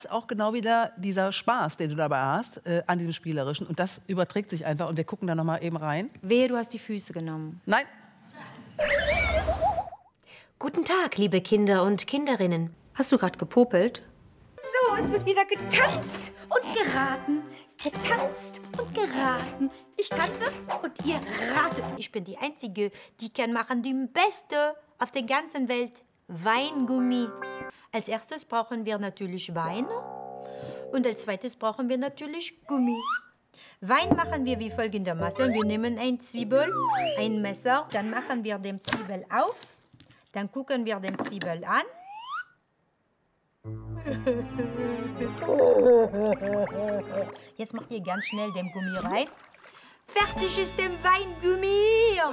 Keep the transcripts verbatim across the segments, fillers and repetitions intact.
ist auch genau wieder dieser Spaß, den du dabei hast, äh, an diesem Spielerischen. Und das überträgt sich einfach. Und wir gucken da noch mal eben rein. Wehe, du hast die Füße genommen. Nein. Guten Tag, liebe Kinder und Kinderinnen. Hast du gerade gepopelt? So, es wird wieder getanzt und geraten. Getanzt und geraten. Ich tanze und ihr ratet. Ich bin die Einzige, die kann machen die Beste auf der ganzen Welt. Weingummi. Als erstes brauchen wir natürlich Wein. Und als zweites brauchen wir natürlich Gummi. Wein machen wir wie folgendermaßen. Wir nehmen ein Zwiebel, ein Messer, dann machen wir den Zwiebel auf. Dann gucken wir den Zwiebel an. Jetzt macht ihr ganz schnell den Gummi rein. Fertig ist der Weingummi.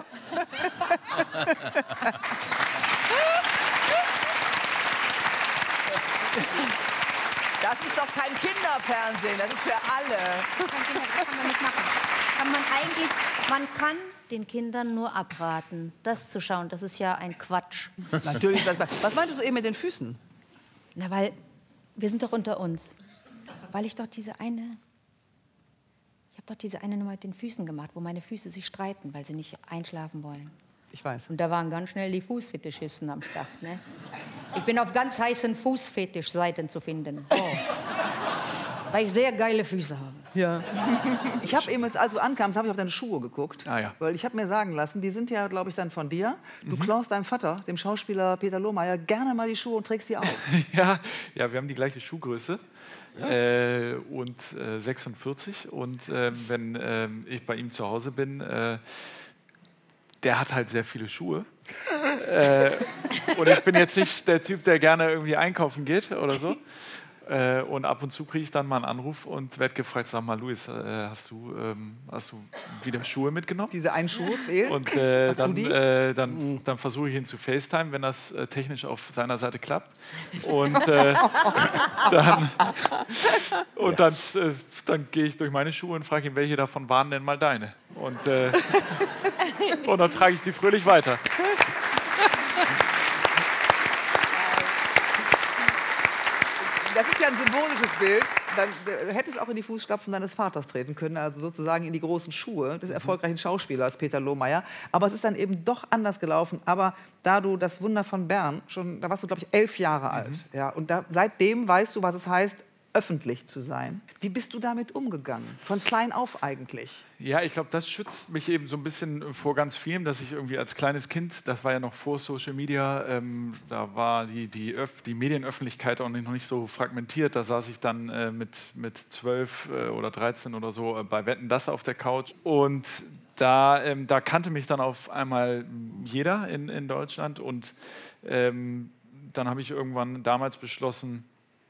Das ist doch kein Kinderfernsehen, das ist für alle. Das kann man nicht machen. Kann man eigentlich, man kann den Kindern nur abraten, das zu schauen. Das ist ja ein Quatsch. Natürlich. Was, was meintest du eben mit den Füßen? Na, weil wir sind doch unter uns. Weil ich doch diese eine, ich habe doch diese eine Nummer mit den Füßen gemacht, wo meine Füße sich streiten, weil sie nicht einschlafen wollen. Ich weiß. Und da waren ganz schnell die Fußfetischisten am Start, ne? Ich bin auf ganz heißen Fußfetischseiten zu finden. Oh. Weil ich sehr geile Füße habe. Ja. Ich habe eben, als du ankamst, habe ich auf deine Schuhe geguckt. Ah, ja. Weil ich habe mir sagen lassen, die sind ja, glaube ich, dann von dir. Du mhm. klaust deinem Vater, dem Schauspieler Peter Lohmeier, gerne mal die Schuhe und trägst sie auf. ja, ja, wir haben die gleiche Schuhgröße. Ja. Äh, und äh, sechsundvierzig. Und äh, wenn äh, ich bei ihm zu Hause bin, äh, der hat halt sehr viele Schuhe. äh, und ich bin jetzt nicht der Typ, der gerne irgendwie einkaufen geht oder so. Äh, und ab und zu kriege ich dann mal einen Anruf und werde gefragt, sag mal, Luis, äh, hast, du, ähm, hast du wieder Schuhe mitgenommen? Diese einen Schuhe fehlen? Und äh, dann, äh, dann, mhm. dann versuche ich ihn zu FaceTime, wenn das äh, technisch auf seiner Seite klappt. Und äh, dann, und dann, äh, dann gehe ich durch meine Schuhe und frage ihn, welche davon waren denn mal deine? Und, äh, und dann trage ich die fröhlich weiter. Das ist ja ein symbolisches Bild. Dann äh, hätte es auch in die Fußstapfen deines Vaters treten können, also sozusagen in die großen Schuhe des erfolgreichen Schauspielers Peter Lohmeier. Aber es ist dann eben doch anders gelaufen. Aber da du das Wunder von Bern schon, da warst du, glaube ich, elf Jahre alt. Mhm. Ja, und da, seitdem weißt du, was es heißt, öffentlich zu sein. Wie bist du damit umgegangen? Von klein auf eigentlich? Ja, ich glaube, das schützt mich eben so ein bisschen vor ganz vielem, dass ich irgendwie als kleines Kind, das war ja noch vor Social Media, ähm, da war die, die, Öf die Medienöffentlichkeit auch noch nicht so fragmentiert. Da saß ich dann äh, mit, mit zwölf äh, oder dreizehn oder so äh, bei Wetten, dass auf der Couch. Und da, ähm, da kannte mich dann auf einmal jeder in, in Deutschland. Und ähm, dann habe ich irgendwann damals beschlossen,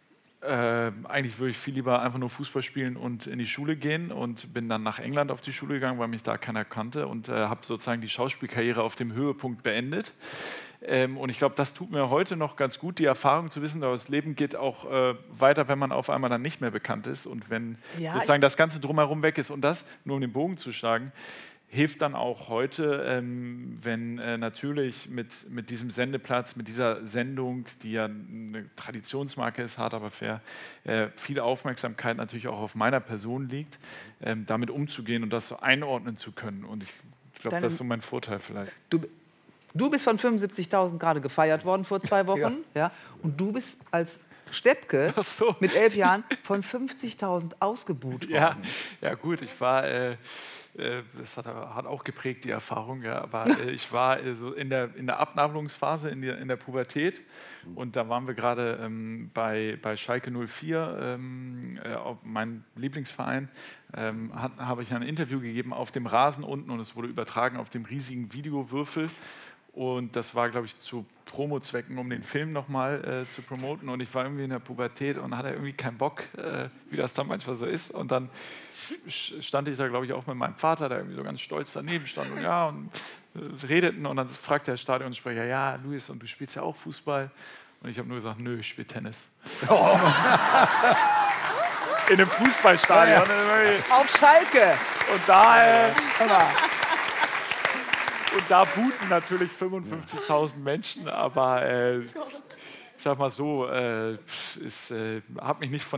Äh, eigentlich würde ich viel lieber einfach nur Fußball spielen und in die Schule gehen und bin dann nach England auf die Schule gegangen, weil mich da keiner kannte und äh, habe sozusagen die Schauspielkarriere auf dem Höhepunkt beendet. Ähm, und ich glaube, das tut mir heute noch ganz gut, die Erfahrung zu wissen, das Leben geht auch äh, weiter, wenn man auf einmal dann nicht mehr bekannt ist und wenn ja, sozusagen das Ganze drumherum weg ist. Und das, nur um den Bogen zu schlagen, hilft dann auch heute, ähm, wenn äh, natürlich mit, mit diesem Sendeplatz, mit dieser Sendung, die ja eine Traditionsmarke ist, hart aber fair, äh, viel Aufmerksamkeit natürlich auch auf meiner Person liegt, ähm, damit umzugehen und das so einordnen zu können. Und ich, ich glaube, das ist so mein Vorteil vielleicht. Du, du bist von fünfundsiebzigtausend gerade gefeiert worden vor zwei Wochen. ja. Ja, und du bist als Steppke so. mit elf Jahren von fünfzigtausend ausgebuht worden. Ja, ja gut, ich war... Äh, Das hat, hat auch geprägt, die Erfahrung. Ja. Aber äh, ich war äh, so in der, in der Abnabelungsphase, in der, in der Pubertät. Und da waren wir gerade ähm, bei, bei Schalke null vier, ähm, äh, mein Lieblingsverein. Ähm, habe ich ein Interview gegeben auf dem Rasen unten und es wurde übertragen auf dem riesigen Videowürfel. Und das war, glaube ich, zu Promo-Zwecken, um den Film nochmal äh, zu promoten. Und ich war irgendwie in der Pubertät und hatte irgendwie keinen Bock, äh, wie das dann manchmal so ist. Und dann stand ich da, glaube ich, auch mit meinem Vater, der irgendwie so ganz stolz daneben stand und ja, und äh, redeten. Und dann fragt der Stadionsprecher, ja, Luis, und du spielst ja auch Fußball? Und ich habe nur gesagt, nö, ich spiele Tennis. Oh. In einem Fußballstadion. Ja, ja. Auf Schalke. Und da... Äh, Und da booten natürlich fünfundfünfzigtausend Menschen, aber äh, ich sag mal so, äh, ist, äh, habe mich nicht von